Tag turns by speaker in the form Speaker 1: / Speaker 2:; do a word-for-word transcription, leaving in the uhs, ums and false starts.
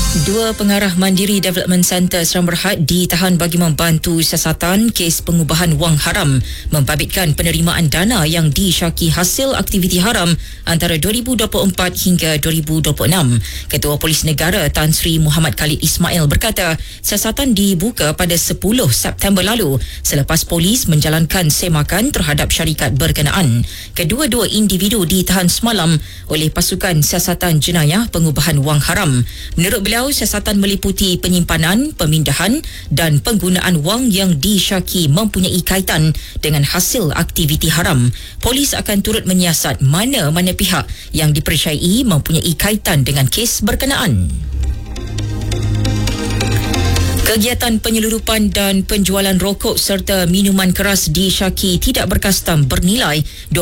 Speaker 1: Dua pengarah Mandiri Development Centre Seram Berhad ditahan bagi membantu siasatan kes pengubahan wang haram, membabitkan penerimaan dana yang disyaki hasil aktiviti haram antara dua ribu dua puluh empat hingga dua ribu dua puluh enam. Ketua Polis Negara Tan Sri Muhammad Khalid Ismail berkata, siasatan dibuka pada sepuluh September lalu selepas polis menjalankan semakan terhadap syarikat berkenaan. Kedua-dua individu ditahan semalam oleh pasukan siasatan jenayah pengubahan wang haram. Menurut beliau, siasatan meliputi penyimpanan, pemindahan dan penggunaan wang yang disyaki mempunyai kaitan dengan hasil aktiviti haram. Polis akan turut menyiasat mana-mana pihak yang dipercayai mempunyai kaitan dengan kes berkenaan. Kegiatan penyeludupan dan penjualan rokok serta minuman keras disyaki tidak berkastam bernilai